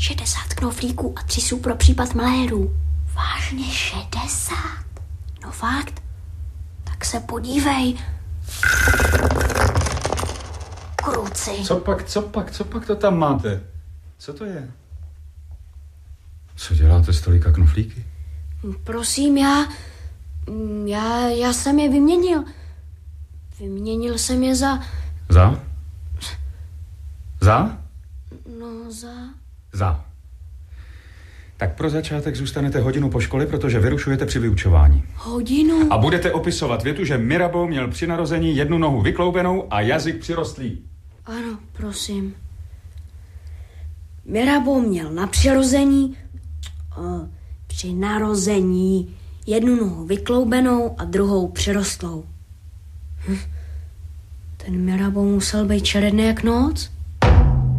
60 knoflíků a 3 jsou pro případ malérů. Vážně 60? No fakt? Tak se podívej. Kruci. Co pak to tam máte? Co to je? Co děláte s tolika knoflíky? Prosím, já jsem je vyměnil. Vyměnil jsem je za... Za? No, Za. Tak pro začátek zůstanete hodinu po škole, protože vyrušujete při vyučování. Hodinu? A budete opisovat větu, že Mirabeau měl při narození jednu nohu vykloubenou a jazyk přirostlý. Ano, prosím. Mirabeau měl při narození jednu nohu vykloubenou a druhou přirostlou. Ten Mirabeau musel být černý jak noc.